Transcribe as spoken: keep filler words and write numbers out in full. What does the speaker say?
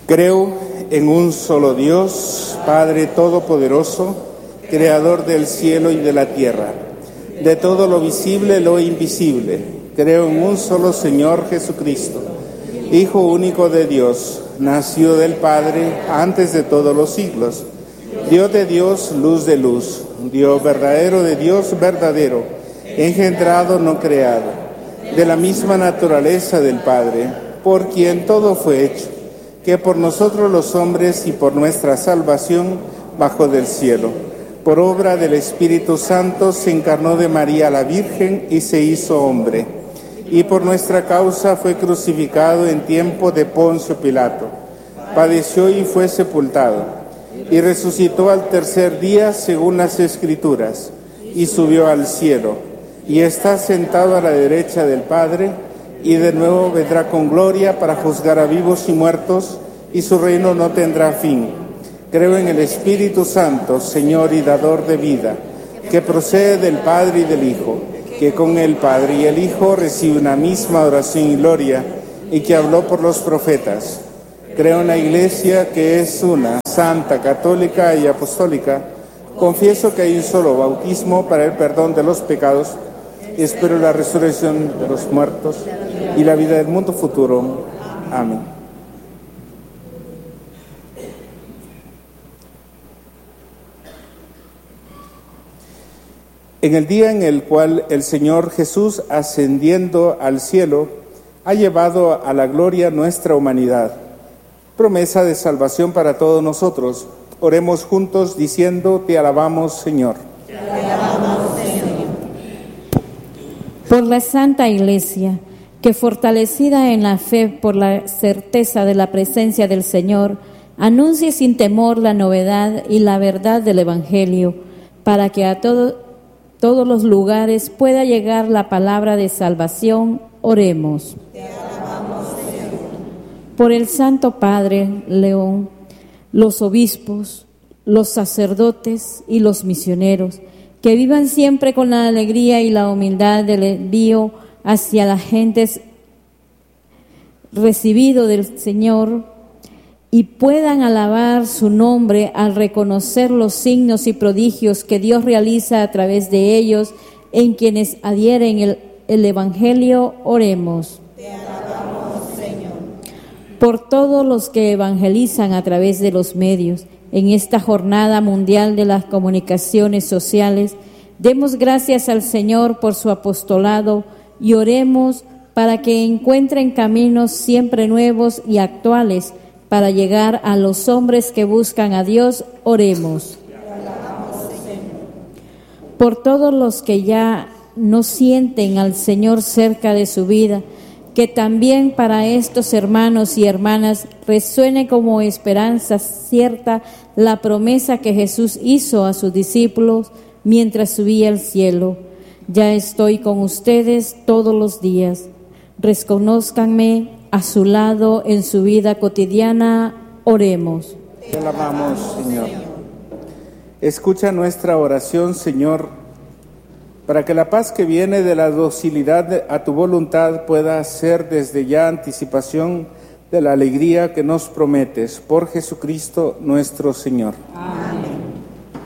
Creo en un solo Dios, Padre Todopoderoso, Creador del cielo y de la tierra, de todo lo visible y lo invisible. Creo en un solo Señor Jesucristo, Hijo único de Dios, nacido del Padre antes de todos los siglos, Dios de Dios, luz de luz, Dios verdadero de Dios verdadero, engendrado, no creado, de la misma naturaleza del Padre, por quien todo fue hecho, que por nosotros los hombres y por nuestra salvación bajó del cielo. Por obra del Espíritu Santo se encarnó de María la Virgen y se hizo hombre. Y por nuestra causa fue crucificado en tiempo de Poncio Pilato. Padeció y fue sepultado. Y resucitó al tercer día según las Escrituras. Y subió al cielo. Y está sentado a la derecha del Padre. Y de nuevo vendrá con gloria para juzgar a vivos y muertos, y su reino no tendrá fin. Creo en el Espíritu Santo, Señor y dador de vida, que procede del Padre y del Hijo, que con el Padre y el Hijo recibe una misma adoración y gloria, y que habló por los profetas. Creo en la Iglesia, que es una, santa, católica y apostólica. Confieso que hay un solo bautismo para el perdón de los pecados, y espero la resurrección de los muertos y la vida del mundo futuro. Amén. En el día en el cual el Señor Jesús, ascendiendo al cielo, ha llevado a la gloria nuestra humanidad, promesa de salvación para todos nosotros, oremos juntos diciendo: Te alabamos, Señor. Te alabamos, Señor. Por la Santa Iglesia, que fortalecida en la fe por la certeza de la presencia del Señor, anuncie sin temor la novedad y la verdad del Evangelio, para que a todo, todos los lugares pueda llegar la palabra de salvación, oremos. Te alabamos, Señor. Por el Santo Padre León, los obispos, los sacerdotes y los misioneros, que vivan siempre con la alegría y la humildad del envío hacia las gentes recibido del Señor, y puedan alabar su nombre al reconocer los signos y prodigios que Dios realiza a través de ellos en quienes adhieren el, el Evangelio, oremos. Te alabamos, Señor. Por todos los que evangelizan a través de los medios, en esta jornada mundial de las comunicaciones sociales, demos gracias al Señor por su apostolado y oremos para que encuentren caminos siempre nuevos y actuales para llegar a los hombres que buscan a Dios, oremos. Por todos los que ya no sienten al Señor cerca de su vida, que también para estos hermanos y hermanas resuene como esperanza cierta la promesa que Jesús hizo a sus discípulos mientras subía al cielo: ya estoy con ustedes todos los días. Reconózcanme a su lado en su vida cotidiana, oremos. Te alabamos, Señor. Escucha nuestra oración, Señor, para que la paz que viene de la docilidad a tu voluntad pueda ser desde ya anticipación de la alegría que nos prometes, por Jesucristo nuestro Señor. Amén.